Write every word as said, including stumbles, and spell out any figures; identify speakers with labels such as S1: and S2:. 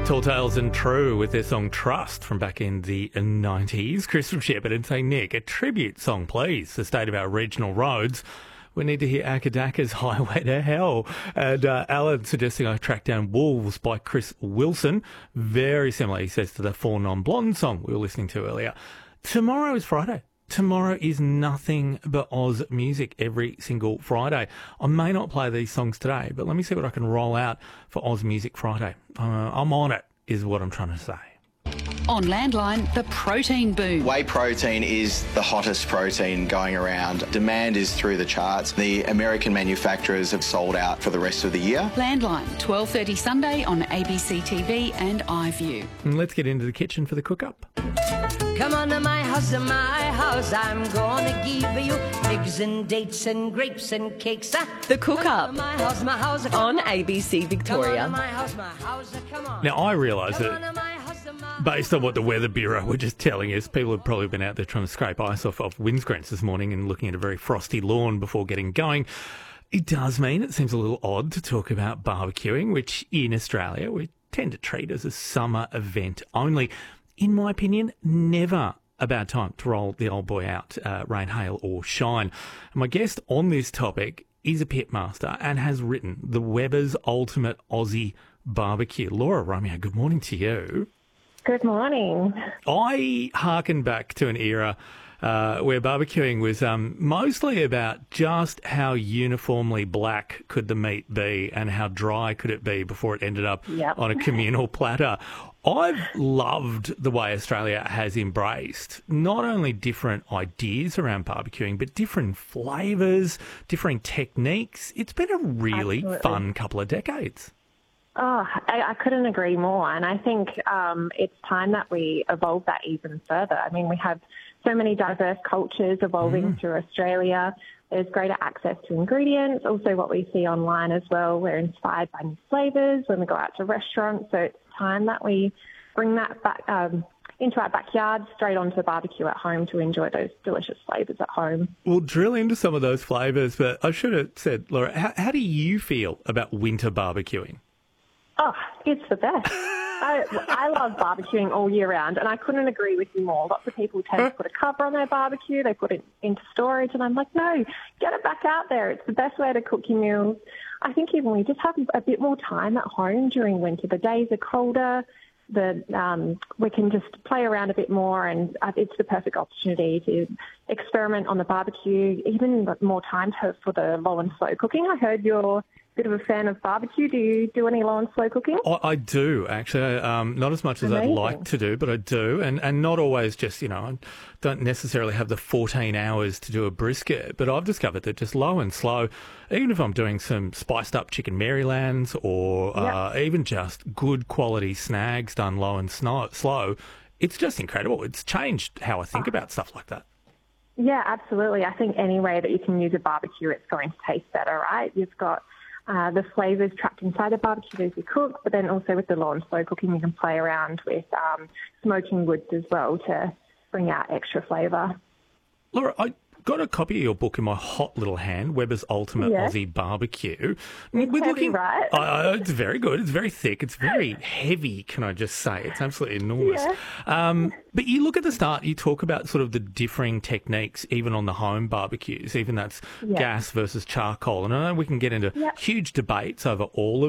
S1: Tall Tales and True with their song Trust from back in the nineties. Chris from Shepparton saying, Nick, a tribute song, please. The state of our regional roads. We need to hear Akadaka's Highway to Hell. And uh, Alan suggesting I track down Wolves by Chris Wilson. Very similar, he says, to the Four Non-Blonde song we were listening to earlier. Tomorrow is Friday. Tomorrow is nothing but Oz music every single Friday. I may not play these songs today, but let me see what I can roll out for Oz Music Friday. Uh, I'm on it, is what I'm trying to say.
S2: On Landline, the protein boom.
S3: Whey protein is the hottest protein going around. Demand is through the charts. The American manufacturers have sold out for the rest of the year.
S2: Landline, twelve thirty Sunday on A B C T V and iView.
S1: And let's get into the kitchen for the cook-up.
S4: Come on to my house, to my house, I'm gonna give you figs and dates and grapes and cakes.
S5: The Cook-Up
S4: my house, my house,
S5: on A B C Victoria.
S4: my house, my house, come on.
S1: Now, I realise that based on what the Weather Bureau were just telling us, people have probably been out there trying to scrape ice off, off windscreens this morning and looking at a very frosty lawn before getting going. It does mean it seems a little odd to talk about barbecuing, which in Australia we tend to treat as a summer event only. In my opinion, never a bad time to roll the old boy out, uh, rain, hail or shine. And my guest on this topic is a pitmaster and has written the Weber's Ultimate Aussie Barbecue. Laura Romeo, good morning to you.
S6: Good morning.
S1: I harken back to an era uh, where barbecuing was um, mostly about just how uniformly black could the meat be and how dry could it be before it ended up
S6: Yep.
S1: on a communal platter. I've loved the way Australia has embraced not only different ideas around barbecuing, but different flavours, different techniques. It's been a really
S6: Absolutely.
S1: fun couple of decades.
S6: Oh, I, I couldn't agree more. And I think um, it's time that we evolve that even further. I mean, we have so many diverse cultures evolving
S1: Mm.
S6: through Australia. There's greater access to ingredients. Also, what we see online as well, we're inspired by new flavours when we go out to restaurants. So it's time that we bring that back um, into our backyard, straight onto the barbecue at home to enjoy those delicious flavours at home.
S1: We'll drill into some of those flavours, but I should have said, Laura, how, how do you feel about winter barbecuing?
S6: Oh, it's the best. I, I love barbecuing all year round, and I couldn't agree with you more. Lots of people tend to put a cover on their barbecue. They put it into storage, and I'm like, no, get it back out there. It's the best way to cook your meals. I think even we just have a bit more time at home during winter. The days are colder. The um, we can just play around a bit more, and uh, it's the perfect opportunity to experiment on the barbecue, even more time to, for the low and slow cooking. I heard you're a bit of a fan of barbecue. Do you do any low and slow cooking?
S1: I, I do, actually. Um, not as much as
S6: Amazing.
S1: I'd like to do, but I do. And, and not always just, you know, I don't necessarily have the fourteen hours to do a brisket, but I've discovered that just low and slow, even if I'm doing some spiced up chicken Marylands or uh, even just good quality snags done low and snow, slow, it's just incredible. It's changed how I think about stuff like that.
S6: Yeah, absolutely. I think any way that you can use a barbecue, it's going to taste better, right? You've got uh, the flavours trapped inside the barbecue as you cook, but then also with the low and slow cooking, you can play around with um, smoking woods as well to bring out extra flavour.
S1: Laura, I got a copy of your book in my hot little hand, Weber's Ultimate
S6: Yeah.
S1: Aussie Barbecue.
S6: It's
S1: We're
S6: heavy, right?
S1: Uh, uh, it's very good. It's very thick. It's very heavy, can I just say. It's absolutely enormous.
S6: Yeah.
S1: Um, but you look at the start, you talk about sort of the differing techniques, even on the home barbecues, even that's
S6: Yeah.
S1: gas versus charcoal. And I know we can get into
S6: Yeah.
S1: huge debates over all of